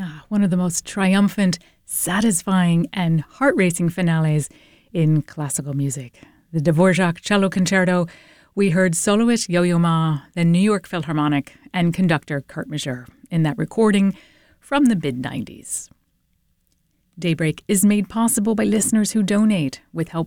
One of the most triumphant, satisfying and heart-racing finales in classical music. The Dvorak Cello Concerto, we heard soloist Yo-Yo Ma, the New York Philharmonic, and conductor Kurt Masur in that recording from the mid-90s. Daybreak is made possible by listeners who donate with help